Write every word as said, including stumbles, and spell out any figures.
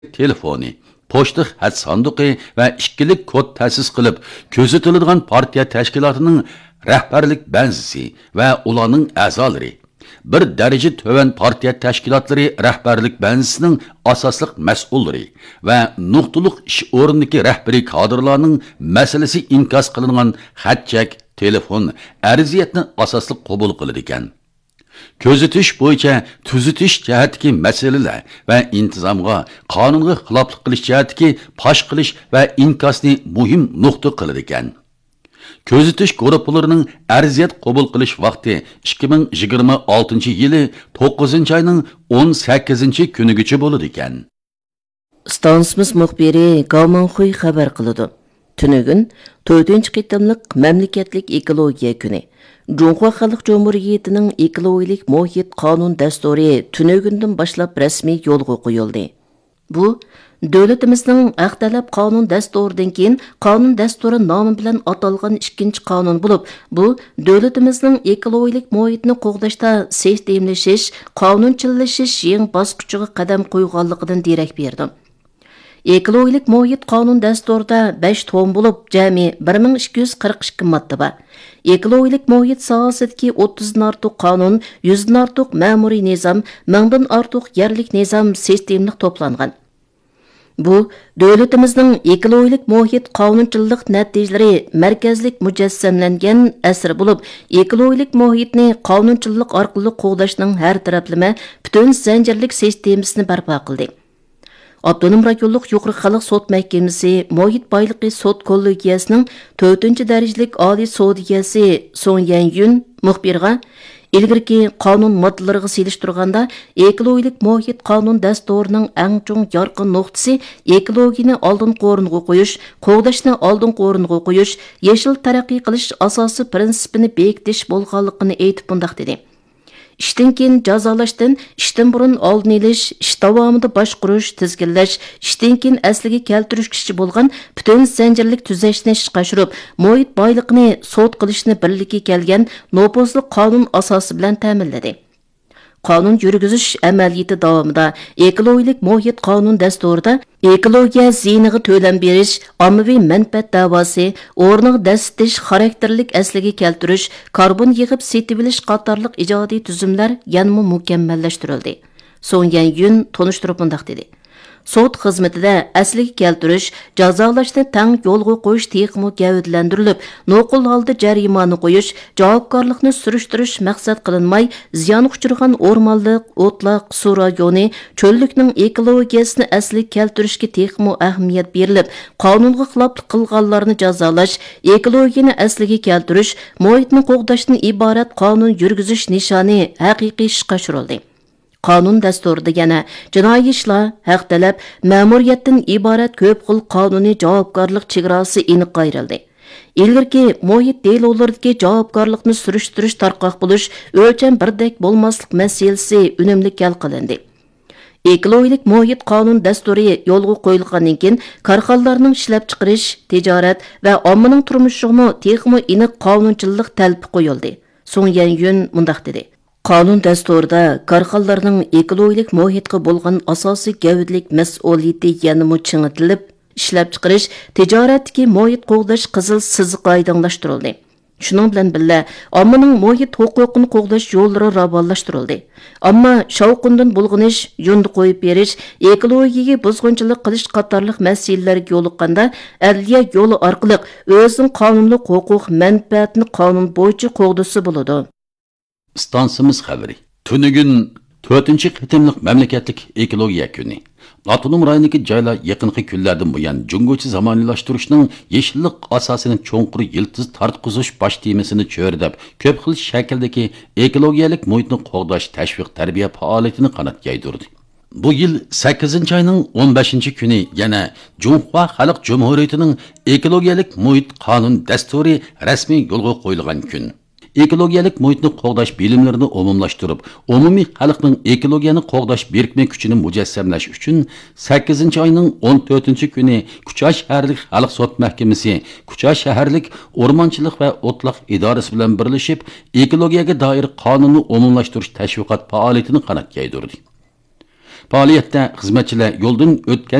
telefoni, pochta xat sanduqi va ikkilik kod ta'sis qilib, ko'rsatiladigan partiya tashkilotining rahbarlik banzisi va ularning a'zolari, bir daraja töven partiya tashkilotlari rahbarlik banzisining asosliq mas'ullari va nuqtaliq ish o'rnidagi rahbariy kadrlarning masalasi inkos qilingan xatchak, telefon, ariziyatni asosliq qabul qiladi ekan. Közetiş bo'yicha tuzitish jihatdagi masalalar va intizomga, qonunga xiloflik qilish jihatdagi fosh qilish va inkosni muhim nuqta qilar ekan. Közetish guruhlarining arziyat qabul qilish vaqti ikki ming yigirma oltinchi yili to'qqizinchi oyning o'n sakkizinchi kunigacha bo'ladi ekan. Stansimiz muxbiri Gamanxuy xabar qiladi. Tünügün to'rtinchi qitimliq mamlakatlik ekologiya kuni. Cumhuriyet Xalq Cumhuriyetining ekologik muhit qonun dasturi tünügündən başlap rasmiy yo'lga qo'yildi. Bu davlatimizning aqdalab qonun dasturidan keyin qonun dasturi nomi bilan atalgan ikkinchi qonun bo'lib, bu davlatimizning ekologik muhitni qo'g'dashda sistemlashish, qonunchilashish yangi bosqichiga qadam qo'yganligidan derak berdi. Ekologik muhit qonun dasturida besh tom bo'lib, jami bir ming ikki yuz qirq ikki modda bor. Ekologik muhit sohasidagi o'ttizdan ortiq qonun, yuzdan ortiq ma'muriy nizom, mingdan ortiq yerlik nizom sistemlik to'plangan. Bu davlatimizning ekologik muhit qonunchilik natijalari markazlik mujassamlangan asr bo'lib, ekologik muhitni qonunchilik orqali qo'g'dashning har taraflama butun zanjirlik sistemasini barpo qildi. Abdunum rayonluq yuqori xalq sud mahkamasi muhit boyligi sud kollegiyasining to'rtinchi darajalik oliy sudiyasi Son Yanyun muxbirga ilgirki qonun moddalariga selishtirganda ekologik muhit qonun dasturining eng chong yorqin nuqtasi ekologiyani oldin o'ringa qo'yish, qo'g'dashni oldin o'ringa qo'yish, yashil taraqqiy qilish asosi prinsipini bekitish bo'lganligini aytib bundoq dedi. İşten keyin jazolashdan, ishdan burun oldin olish, ish davomida boshqarish, tizginlash, ishdan keyin asliga keltirish kishi bo'lgan butun zanjirlik tuzashni ishga oshirib, muhit boyligini sud qilishni birlikka kelgan nopozli qonun asosi bilan ta'minladi. Qonun yurgizish amaliyati davomida ekologik muhit qonun dasturida ekologiya ziyniga to'lam berish, ommaviy manfaat da'vosi, o'rniga dasitish, xarakterlik asliga keltirish, karbon yig'ib setib olish qatorliq ijodiy tuzumlar yanada mukammallashtirildi. Son Yanyun tonishtirib bundoq dedi. Sud xizmatida asliga keltirish, jazolashni tang yo'lga qo'yish texmo gavdlantirilib, noqul holda jarimani qo'yish, javobgarlikni surishtirish maqsad qilinmay, ziyon uchirgan o'rmonlik, o'tloq, suv rayoni, cho'llikning ekologiyasini asliga keltirishga texmo ahamiyat berilib, qonunga xiloflik qilganlarni jazolash, ekologiyani asliga keltirish, muhitni qo'g'dashdan iborat qonun yurgizish nishoni haqiqiy ishga oshirildi. Qonun dasturida yana jinoiy ishlar, haq talab, ma'muriyatdan iborat ko'p xil qonuniy javobgarlik chegarasi aniq ayrildi. Ilgirki muhit delolardagi javobgarlikni surishtirish tarqoq bo'lish, o'lcham birdek bo'lmaslik masalasi unumli hal qilindi. Ekologik muhit qonun dasturi yo'lga qo'yilgandan keyin korxonalarning ishlab chiqarish, tijorat va ommaning turmushiga texmo aniq qonunchilik talab qo'yildi. Son Yanyun mundaq dedi. Qonun dasturida korxonalarning ekologik muhitga bo'lgan asosiy gavdalik mas'uliyati yanada ching'itilib, ishlab chiqarish, tijoratdagi muhit qo'g'dash qizil siziq oydinlashtirildi. Shuning bilan birga ommaning muhit huquqini qo'g'dash yo'llari ravonlashtirildi. Ammo shavqindan bulg'inish, yo'lni qo'yib berish, ekologiyaga buzg'unchilik qilish qatorliq masalalarga yo'liqqanda adliya yo'li orqali o'zining qonunli huquq manfaatini qonun bo'yicha qo'g'dasi bo'ladi. Stansimiz xabari. Tünügün to'rtinchi qitimliq mamlakatlik ekologiya kuni. Avtonom rayonidagi joylar yaqinqi kunlardan buyon jungochi zamonaylashtirishning yeshillik asosini cho'nqur yiltiz tartqizish bosh temasini cho'rdab, ko'p xil shakldagi ekologiyalik muhitni qo'g'dash tashviq tarbiya faoliyatini qanotga yaydirdi. Bu yil sakkizinchi oyning o'n beshinchi kuni yana Cumhuriyet Xalq Cumhuriyetining ekologiyalik muhit qonun dasturi rasmiy yo'lga qo'yilgan kun. Ekologiyalik muhitni qo'g'dash bilimlarini umumlashtirib, umumiy xalqning ekologiyani qo'g'dash birikma kuchini mujassamlash uchun sakkizinchi oyning o'n to'rtinchi kuni Kucha shaharlik xalq sud mahkamasi, Kucha shaharlik o'rmonchilik va o'tloq idorasi bilan birlashib, ekologiyaga doir qonunni umumlashtirish tashviqot faoliyatini qanotga yaydirdi. Faoliyatda xizmatchilar yo'ldan o'tgan